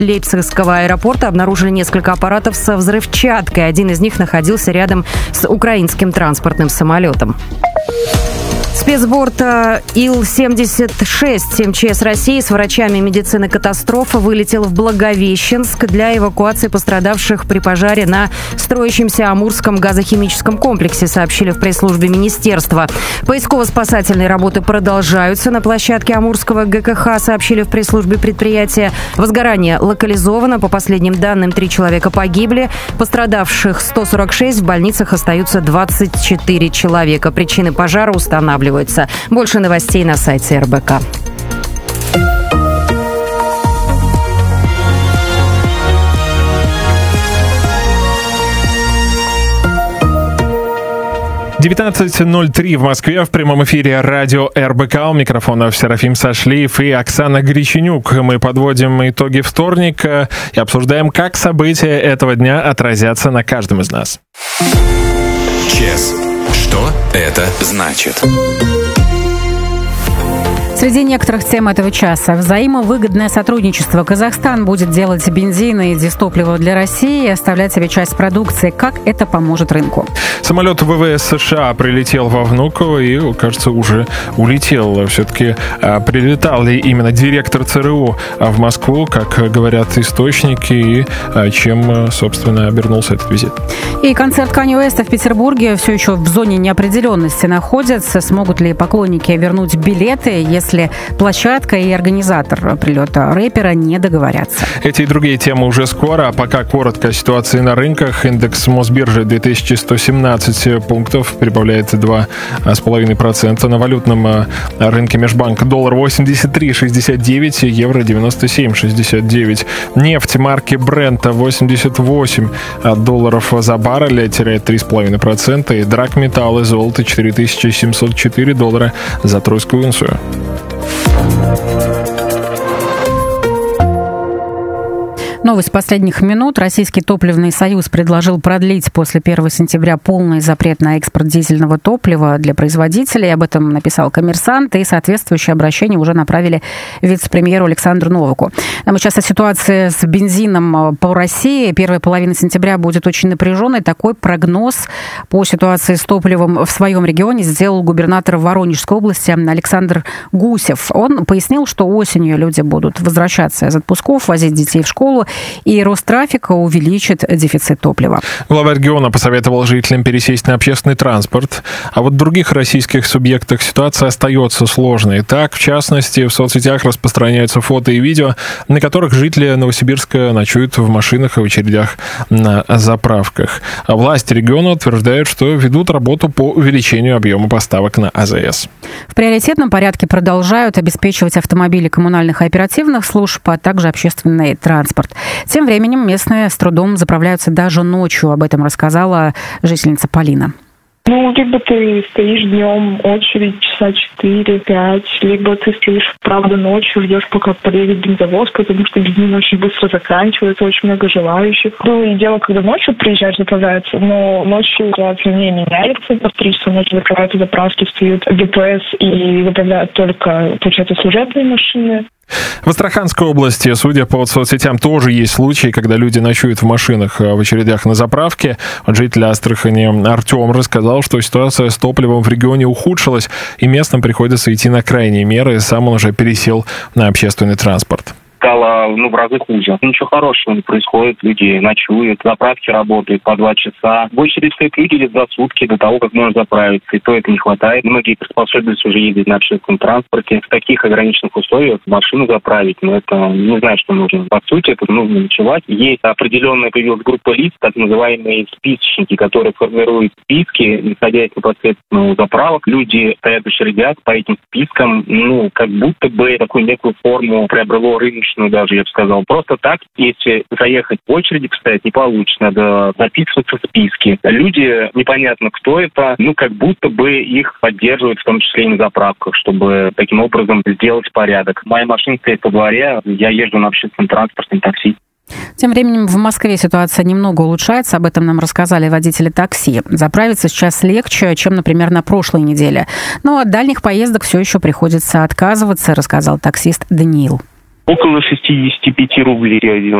Лейпцигского аэропорта обнаружили несколько аппаратов со взрывчаткой. Один из них находился рядом с украинским транспортным самолетом. Спецборд Ил-76 МЧС России с врачами медицины катастрофы вылетел в Благовещенск для эвакуации пострадавших при пожаре на строящемся Амурском газохимическом комплексе, сообщили в пресс-службе министерства. Поисково-спасательные работы продолжаются на площадке Амурского ГКХ, сообщили в пресс-службе предприятия. Возгорание локализовано. По последним данным, 3 человека погибли. Пострадавших 146, в больницах остаются 24 человека. Причины пожара устанавливаются. Больше новостей на сайте РБК. — 19:03 в Москве. В прямом эфире радио РБК. У микрофона Серафим Сашлиев и Оксана Греченюк. Мы подводим итоги вторника и обсуждаем, как события этого дня отразятся на каждом из нас. ЧС. Что это значит? Среди некоторых тем этого часа: взаимовыгодное сотрудничество. Казахстан будет делать бензин и дистопливо для России и оставлять себе часть продукции. Как это поможет рынку? Самолет ВВС США прилетел во Внуково и, кажется, уже улетел. Все-таки прилетал ли именно директор ЦРУ в Москву, как говорят источники, и чем, собственно, обернулся этот визит? И концерт Канье Уэста в Петербурге все еще в зоне неопределенности находится. Смогут ли поклонники вернуть билеты, если площадка и организатор прилета рэпера не договорятся? Эти и другие темы уже скоро, а пока коротко о ситуации на рынках. Индекс Мосбиржи 2117 пунктов, прибавляет 2,5%. На валютном рынке межбанк доллар 83,69, евро 97,69. Нефть марки Брента 88 долларов за баррель, теряет 3,5%. И драгметаллы, золото 4704 доллара за тройскую унцию. Новость последних минут. Российский топливный союз предложил продлить после 1 сентября полный запрет на экспорт дизельного топлива для производителей. Об этом написал «Коммерсант», и соответствующее обращение уже направили вице-премьеру Александру Новаку. Мы сейчас о ситуации с бензином по России. Первая половина сентября будет очень напряженной. Такой прогноз по ситуации с топливом в своем регионе сделал губернатор Воронежской области Александр Гусев. Он пояснил, что осенью люди будут возвращаться из отпусков, возить детей в школу, и рост трафика увеличит дефицит топлива. Глава региона посоветовал жителям пересесть на общественный транспорт. А вот в других российских субъектах ситуация остается сложной. Так, в частности, в соцсетях распространяются фото и видео, на которых жители Новосибирска ночуют в машинах и в очередях на заправках. А власти региона утверждают, что ведут работу по увеличению объема поставок на АЗС. В приоритетном порядке продолжают обеспечивать автомобили коммунальных и оперативных служб, а также общественный транспорт. Тем временем местные с трудом заправляются даже ночью. Об этом рассказала жительница Полина. Либо ты стоишь днем, очередь часа 4-5, либо ты стоишь, правда, ночью, ждешь, пока подъедет бензовоз, потому что бензин очень быстро заканчивается, очень много желающих. И дело, когда ночью приезжаешь заправляться, но ночью ситуация не меняется. В 3 часа ночи закрываются заправки, встают ДПС и заправляют только, получается, служебные машины. В Астраханской области, судя по соцсетям, тоже есть случаи, когда люди ночуют в машинах в очередях на заправке. Житель Астрахани Артем рассказал, что ситуация с топливом в регионе ухудшилась, и местным приходится идти на крайние меры. Сам он уже пересел на общественный транспорт. Стало в разы хуже. Ничего хорошего не происходит. Люди ночуют, заправки работают по 2 часа. В очереди стоят люди за сутки до того, как можно заправиться. И то это не хватает. Многие приспособились уже ездить на общественном транспорте. В таких ограниченных условиях машину заправить, это не знаю, что нужно. По сути, это нужно ночевать. Есть определенная появилась группа лиц, так называемые списочники, которые формируют списки, исходя из непосредственно заправок. Люди стоят в очередях по этим спискам. Как будто бы такую некую форму приобрело рыночную, даже, я бы сказал. Просто так, если заехать в очереди, кстати, не получится. Надо записываться в списке. Люди, непонятно, кто это, как будто бы их поддерживают, в том числе и на заправках, чтобы таким образом сделать порядок. Моя машина стоит по дворе, я езжу на общественном транспорте, на такси. Тем временем в Москве ситуация немного улучшается. Об этом нам рассказали водители такси. Заправиться сейчас легче, чем, например, на прошлой неделе. Но от дальних поездок все еще приходится отказываться, рассказал таксист Даниил. около 65 рублей 1